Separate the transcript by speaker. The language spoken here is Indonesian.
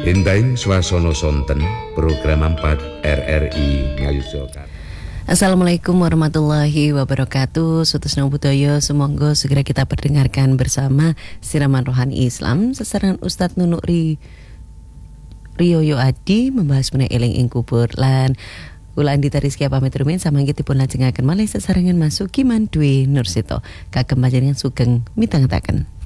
Speaker 1: Endaing swasana sonten program 4 RRI ngayusaken.
Speaker 2: Assalamualaikum warahmatullahi wabarakatuh. Sutusna budaya, semoga segera kita perdengarkan bersama siraman rohani Islam sesaran Ustadz Nunuk Riyoyo Adi membahas mengenai eling ing kubur lan kula Andita Rizky pamit rumiyin samanggitipun lajengaken malih sesarengan masuki Dwi Nursito kagem panjenengan sugeng mitangetaken.